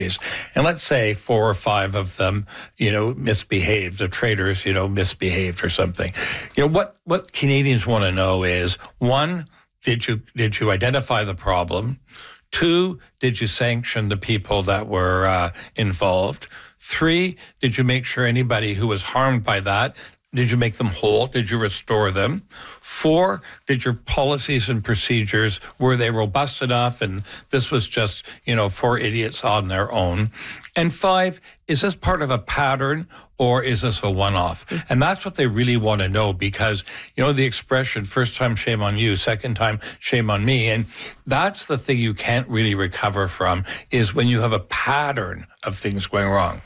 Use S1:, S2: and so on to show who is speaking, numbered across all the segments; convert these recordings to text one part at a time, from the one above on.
S1: And let's say 4 or 5 of them, misbehaved, the traders, misbehaved or something. What Canadians want to know is, 1, did you identify the problem? 2, did you sanction the people that were involved? 3, did you make sure anybody who was harmed by that, did you make them whole? Did you restore them? 4, did your policies and procedures, were they robust enough? And this was just, 4 idiots on their own. And 5, is this part of a pattern or is this a one-off? And that's what they really want to know because, the expression, first time, shame on you, second time, shame on me. And that's the thing you can't really recover from is when you have a pattern of things going wrong.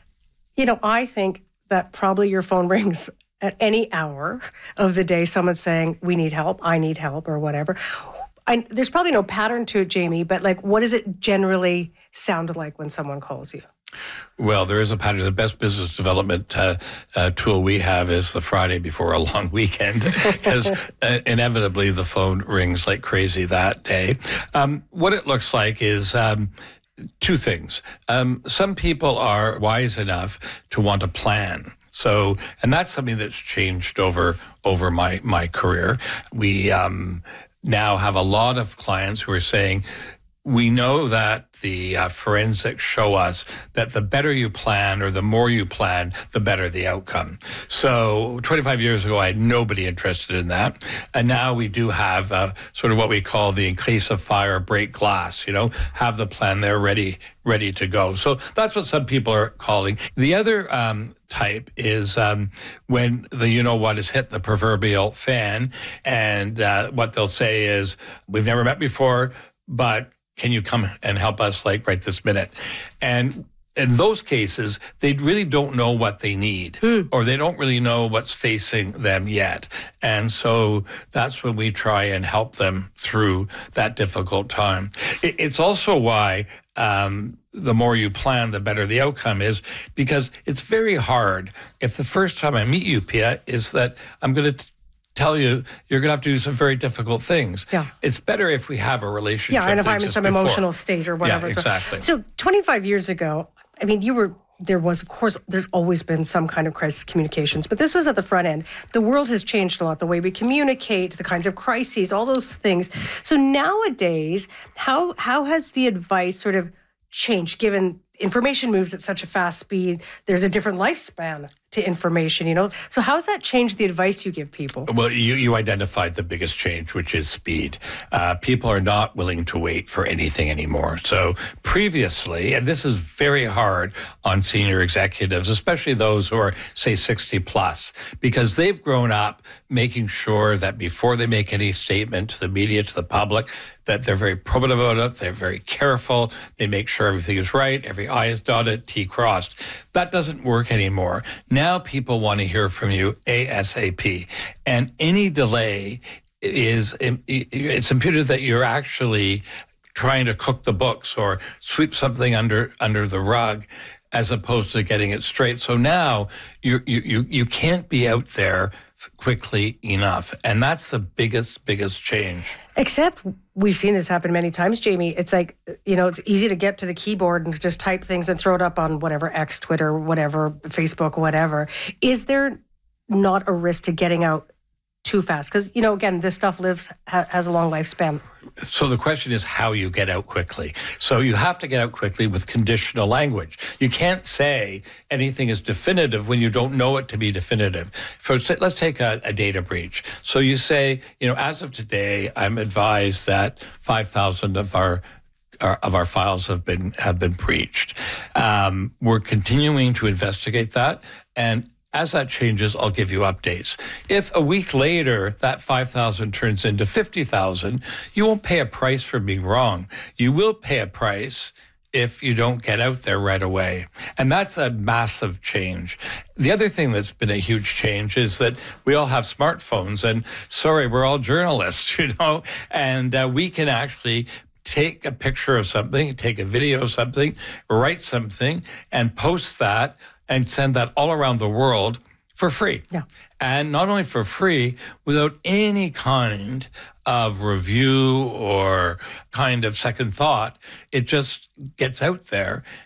S2: I think that probably your phone rings at any hour of the day, someone saying, we need help, I need help, or whatever. There's probably no pattern to it, Jamie, but what does it generally sound like when someone calls you?
S1: Well, there is a pattern. The best business development tool we have is the Friday before a long weekend because inevitably the phone rings like crazy that day. What it looks like is 2 things. Some people are wise enough to want a plan. So, and that's something that's changed over my career. We now have a lot of clients who are saying, we know that the forensics show us that the better you plan or the more you plan, the better the outcome. So 25 years ago, I had nobody interested in that. And now we do have sort of what we call the in case of fire, break glass, have the plan there ready to go. So that's what some people are calling. The other type is when the what has hit the proverbial fan. And what they'll say is, we've never met before, but can you come and help us right this minute? And in those cases, they really don't know what they need or they don't really know what's facing them yet. And so that's when we try and help them through that difficult time. It's also why the more you plan, the better the outcome is, because it's very hard. If the first time I meet you, Pia, is that I'm going to tell you you're going to have to do some very difficult things. Yeah. It's better if we have a relationship.
S2: Yeah, and if I'm in some emotional state or whatever.
S1: Yeah, exactly.
S2: So 25 years ago, there's always been some kind of crisis communications, but this was at the front end. The world has changed a lot, the way we communicate, the kinds of crises, all those things. So nowadays, how has the advice sort of changed, given information moves at such a fast speed? There's a different lifespan to information, So how has that changed the advice you give people?
S1: Well, you identified the biggest change, which is speed. People are not willing to wait for anything anymore. So previously, and this is very hard on senior executives, especially those who are, say, 60 plus, because they've grown up making sure that before they make any statement to the media, to the public, that they're very probative about it, they're very careful, they make sure everything is right, every I is dotted, T crossed. That doesn't work anymore. Now people want to hear from you ASAP. And any delay it's imputed that you're actually trying to cook the books or sweep something under the rug as opposed to getting it straight. So now you can't be out there quickly enough. And that's the biggest change.
S2: Except we've seen this happen many times, Jamie. It's like, it's easy to get to the keyboard and just type things and throw it up on whatever, X, Twitter, whatever, Facebook, whatever. Is there not a risk to getting out too fast? Because, again, this stuff has a long lifespan.
S1: So the question is how you get out quickly. So you have to get out quickly with conditional language. You can't say anything is definitive when you don't know it to be definitive. Let's take a data breach. So you say, as of today, I'm advised that 5,000 of our files have been breached. We're continuing to investigate that, and as that changes, I'll give you updates. If a week later that 5,000 turns into 50,000, you won't pay a price for being wrong. You will pay a price if you don't get out there right away. And that's a massive change. The other thing that's been a huge change is that we all have smartphones, and we're all journalists, and we can actually take a picture of something, take a video of something, write something, and post that and send that all around the world for free.
S2: Yeah.
S1: And not only for free, without any kind of review or kind of second thought. It just gets out there.